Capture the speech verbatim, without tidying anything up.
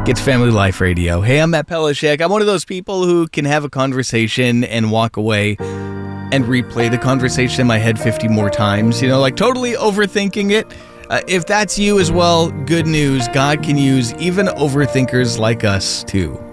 It's Family Life Radio. Hey, I'm Matt Pelishek. I'm one of those people who can have a conversation and walk away and replay the conversation in my head fifty more times, you know, like totally overthinking it. Uh, if that's you as well, good news. God can use even overthinkers like us too.